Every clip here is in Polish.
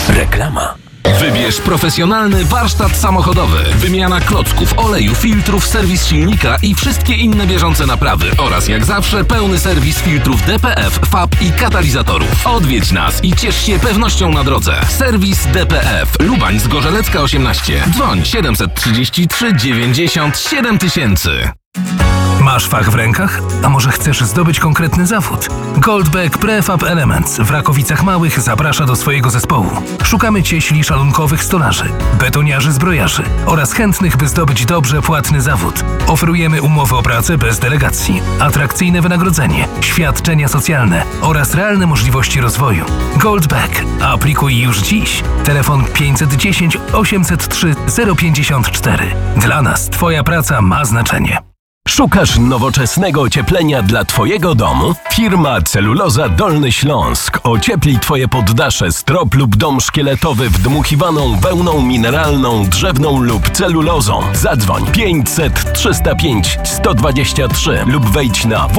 Reklama. Wybierz profesjonalny warsztat samochodowy. Wymiana klocków, oleju, filtrów, serwis silnika i wszystkie inne bieżące naprawy. Oraz jak zawsze pełny serwis filtrów DPF, FAB i katalizatorów. Odwiedź nas i ciesz się pewnością na drodze. Serwis DPF. Lubań Zgorzelecka 18. Dzwoń 733 90 7000. Masz fach w rękach? A może chcesz zdobyć konkretny zawód? Goldbeck Prefab Elements w Rakowicach Małych zaprasza do swojego zespołu. Szukamy cieśli szalunkowych stolarzy, betoniarzy zbrojarzy oraz chętnych, by zdobyć dobrze płatny zawód. Oferujemy umowy o pracę bez delegacji, atrakcyjne wynagrodzenie, świadczenia socjalne oraz realne możliwości rozwoju. Goldbeck. Aplikuj już dziś. Telefon 510 803 054. Dla nas Twoja praca ma znaczenie. Szukasz nowoczesnego ocieplenia dla Twojego domu? Firma Celuloza Dolny Śląsk ociepli Twoje poddasze, strop lub dom szkieletowy wdmuchiwaną wełną mineralną, drzewną lub celulozą. Zadzwoń 500 305 123 lub wejdź na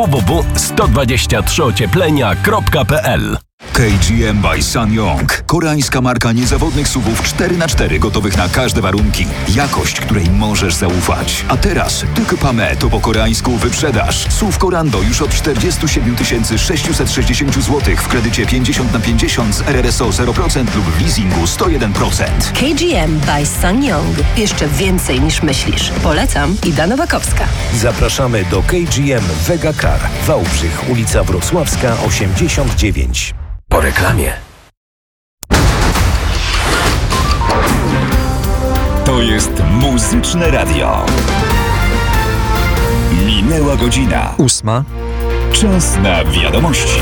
www.123ocieplenia.pl. KGM by SsangYong. Koreańska marka niezawodnych SUV-ów 4x4 gotowych na każde warunki. Jakość, której możesz zaufać. A teraz Tykpame to po koreańsku wyprzedaż. SUV Korando już od 47 660 zł w kredycie 50/50 z RRSO 0% lub w leasingu 101%. KGM by SsangYong. Jeszcze więcej niż myślisz. Polecam, Ida Nowakowska. Zapraszamy do KGM Vega Car. Wałbrzych, ulica Wrocławska 89. Po reklamie. To jest Muzyczne Radio. Minęła godzina 8. Czas na wiadomości.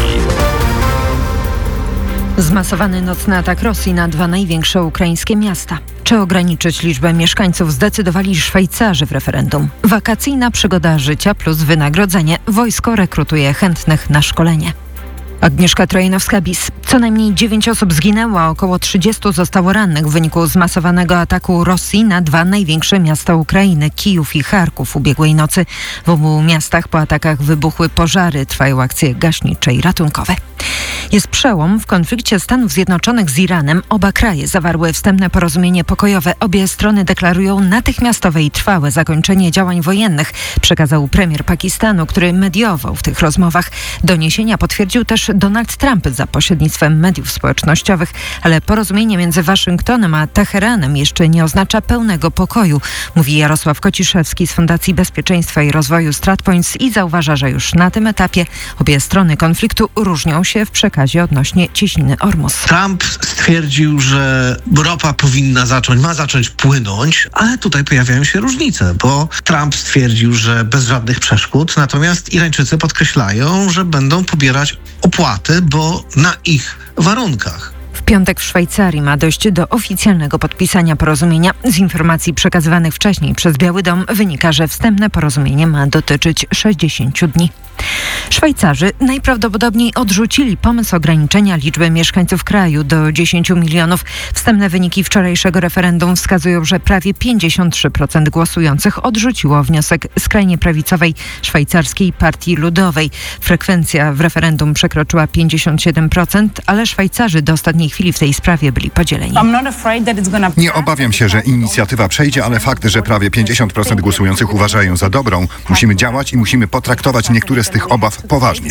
Zmasowany nocny atak Rosji na 2 największe ukraińskie miasta. Czy ograniczyć liczbę mieszkańców zdecydowali Szwajcarzy w referendum. Wakacyjna przygoda życia plus wynagrodzenie. Wojsko rekrutuje chętnych na szkolenie. Agnieszka Trojnowska-Bis. Co najmniej 9 osób zginęło, a około 30 zostało rannych w wyniku zmasowanego ataku Rosji na 2 największe miasta Ukrainy, Kijów i Charków ubiegłej nocy. W obu miastach po atakach wybuchły pożary, trwają akcje gaśnicze i ratunkowe. Jest przełom w konflikcie Stanów Zjednoczonych z Iranem. Oba kraje zawarły wstępne porozumienie pokojowe. Obie strony deklarują natychmiastowe i trwałe zakończenie działań wojennych, przekazał premier Pakistanu, który mediował w tych rozmowach. Doniesienia potwierdził też Donald Trump za pośrednictwem mediów społecznościowych, ale porozumienie między Waszyngtonem a Teheranem jeszcze nie oznacza pełnego pokoju, mówi Jarosław Kociszewski z Fundacji Bezpieczeństwa i Rozwoju StratPoints i zauważa, że już na tym etapie obie strony konfliktu różnią się w przekazie odnośnie cieśniny Ormus. Trump stwierdził, że ropa ma zacząć płynąć, ale tutaj pojawiają się różnice, bo Trump stwierdził, że bez żadnych przeszkód, natomiast Irańczycy podkreślają, że będą pobierać opłaty, bo na ich warunkach. W piątek w Szwajcarii ma dojść do oficjalnego podpisania porozumienia. Z informacji przekazywanych wcześniej przez Biały Dom wynika, że wstępne porozumienie ma dotyczyć 60 dni. Szwajcarzy najprawdopodobniej odrzucili pomysł ograniczenia liczby mieszkańców kraju do 10 milionów. Wstępne wyniki wczorajszego referendum wskazują, że prawie 53% głosujących odrzuciło wniosek skrajnie prawicowej szwajcarskiej Partii Ludowej. Frekwencja w referendum przekroczyła 57%, ale Szwajcarzy do ostatniej chwili w tej sprawie byli podzieleni. Nie obawiam się, że inicjatywa przejdzie, ale fakt, że prawie 50% głosujących uważają za dobrą, musimy działać i musimy potraktować niektóre z tych obaw poważnie.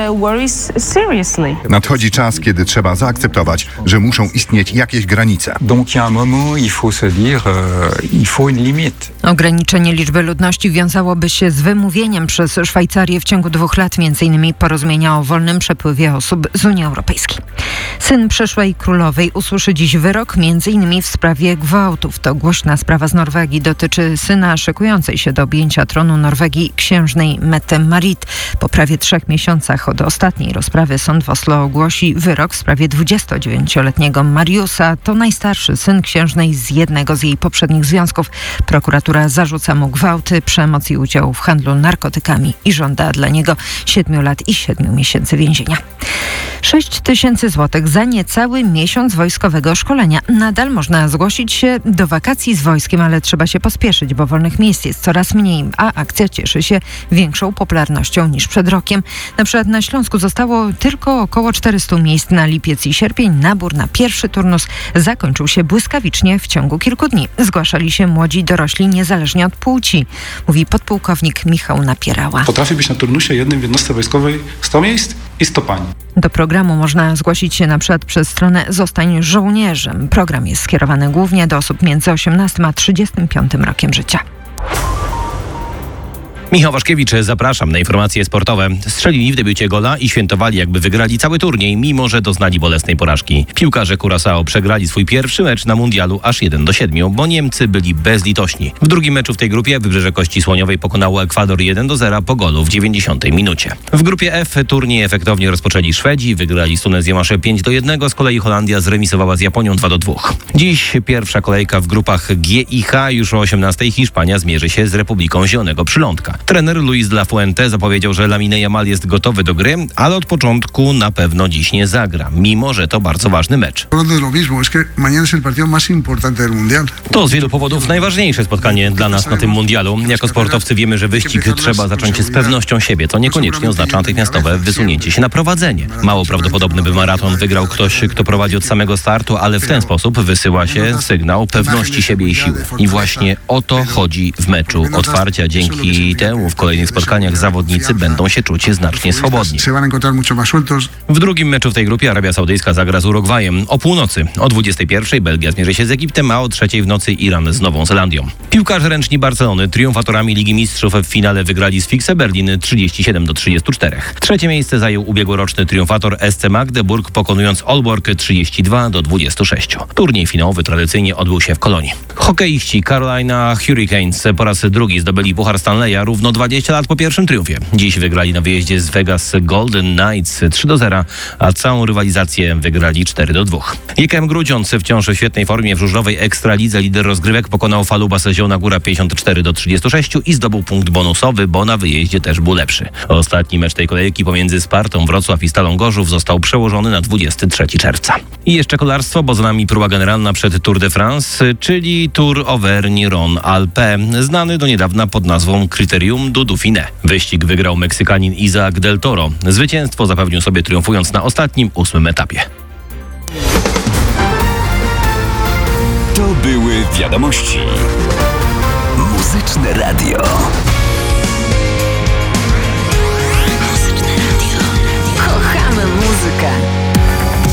Nadchodzi czas, kiedy trzeba zaakceptować, że muszą istnieć jakieś granice. Ograniczenie liczby ludności wiązałoby się z wymówieniem przez Szwajcarię w ciągu 2 lat m.in. porozumienia o wolnym przepływie osób z Unii Europejskiej. Syn przyszłej królowej usłyszy dziś wyrok m.in. w sprawie gwałtów. To głośna sprawa z Norwegii. Dotyczy syna szykującej się do objęcia tronu Norwegii księżnej Mette Marit. Po prawie 3 miesiącach od ostatniej rozprawy sąd w Oslo ogłosi wyrok w sprawie 29-letniego Mariusa. To najstarszy syn księżnej z jednego z jej poprzednich związków. Prokuratura zarzuca mu gwałty, przemoc i udział w handlu narkotykami i żąda dla niego 7 lat i 7 miesięcy więzienia. 6 000 złotych za za niecały miesiąc wojskowego szkolenia. Nadal można zgłosić się do wakacji z wojskiem, ale trzeba się pospieszyć, bo wolnych miejsc jest coraz mniej, a akcja cieszy się większą popularnością niż przed rokiem. Na przykład na Śląsku zostało tylko około 400 miejsc na lipiec i sierpień. Nabór na pierwszy turnus zakończył się błyskawicznie w ciągu kilku dni. Zgłaszali się młodzi dorośli niezależnie od płci, mówi podpułkownik Michał Napierała. Potrafi być na turnusie jednym w jednostce wojskowej 100 miejsc i 100 pań. Do programu można zgłosić się na przykład przez stronę Zostań żołnierzem. Program jest skierowany głównie do osób między 18 a 35 rokiem życia. Michał Waszkiewicz, zapraszam na informacje sportowe. Strzelili w debiucie gola i świętowali, jakby wygrali cały turniej, mimo że doznali bolesnej porażki. Piłkarze Curaçao przegrali swój pierwszy mecz na mundialu aż 1-7, bo Niemcy byli bezlitośni. W drugim meczu w tej grupie Wybrzeże Kości Słoniowej pokonało Ekwador 1-0 po golu w 90 minucie. W grupie F turniej efektownie rozpoczęli Szwedzi, wygrali z Tunezją aż 5-1, z kolei Holandia zremisowała z Japonią 2-2. Dziś pierwsza kolejka w grupach G i H, już o 18:00 Hiszpania zmierzy się z Republiką Zielonego Przylądka. Trener Luis de la Fuente zapowiedział, że Lamine Yamal jest gotowy do gry, ale od początku na pewno dziś nie zagra, mimo że to bardzo ważny mecz. To z wielu powodów najważniejsze spotkanie dla nas na tym mundialu. Jako sportowcy wiemy, że wyścig trzeba zacząć z pewnością siebie, co niekoniecznie oznacza natychmiastowe wysunięcie się na prowadzenie. Mało prawdopodobne, by maraton wygrał ktoś, kto prowadzi od samego startu, ale w ten sposób wysyła się sygnał pewności siebie i siły. I właśnie o to chodzi w meczu otwarcia. Dzięki temu w kolejnych spotkaniach zawodnicy będą się czuć znacznie swobodniej. W drugim meczu w tej grupie Arabia Saudyjska zagra z Urugwajem. O północy, o 21:00 Belgia zmierzy się z Egiptem, a o 3:00 w nocy Iran z Nową Zelandią. Piłkarze ręczni Barcelony triumfatorami Ligi Mistrzów w finale wygrali z Fikse Berlin 37-34. Trzecie miejsce zajął ubiegłoroczny triumfator SC Magdeburg, pokonując Aalborg 32-26. Turniej finałowy tradycyjnie odbył się w Kolonii. Hokeiści Carolina Hurricanes po raz drugi zdobyli Puchar Stanleya równo 20 lat po pierwszym triumfie. Dziś wygrali na wyjeździe z Vegas Golden Knights 3-0, a całą rywalizację wygrali 4-2. JKM Grudziądz wciąż w świetnej formie w żużlowej Ekstralidze lider rozgrywek pokonał Falubas Zielona Góra 54-36 i zdobył punkt bonusowy, bo na wyjeździe też był lepszy. Ostatni mecz tej kolejki pomiędzy Spartą Wrocław i Stalą Gorzów został przełożony na 23 czerwca. I jeszcze kolarstwo, bo za nami próba generalna przed Tour de France, czyli Tour Auvergne-Rhône-Alpes, znany do niedawna pod nazwą Kryterium du Dauphiné. Wyścig wygrał Meksykanin Isaac del Toro. Zwycięstwo zapewnił sobie triumfując na ostatnim 8. etapie. To były wiadomości. Muzyczne radio. Kochamy muzykę.